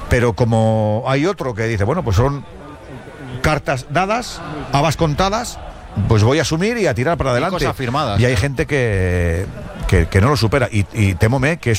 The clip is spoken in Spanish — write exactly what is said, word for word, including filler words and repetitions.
pero como hay otro que dice, bueno, pues son cartas dadas, habas contadas, pues voy a asumir y a tirar para adelante. Hay cosas firmadas. Y hay gente que, que, que no lo supera. Y, y témome que